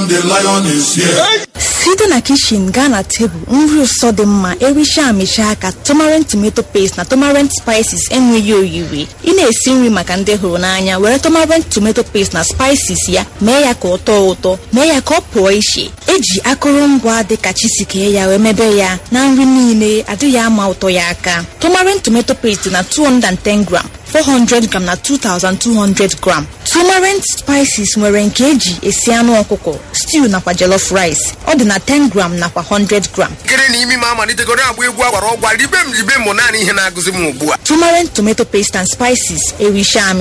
the lion is here. Site na kitchen gaa na table nri ụsọ dị mma ericha amịcha aka tomarant tomato paste na tomarant spices enweghị oyiri. Ị na-esi nri maka ndị hụrụ n'anya were tomarant tomato paste na spices ya mee ya ka ọ tọọ ụtọ mee ya ka ọ pụọ iche. Eji akụrụngwa dịka chisikee ya wee mebe ya na nri niile adịghị ama ụtọ ya aka. Tomarant tomato paste na 210 gram 400 gram na 2200 gram. Tomarant spices nwere nke eji esi anụ ọkụkọ stew nakwa jollof rice. Ọ dị na 10 gram nakwa 100 gram. Kere na imi ma amalitegoro agba egwu agwara ọgwa ribe m naanị ihe na-agụzi m ugbu a. Tomarant tomato paste and spices ericha amị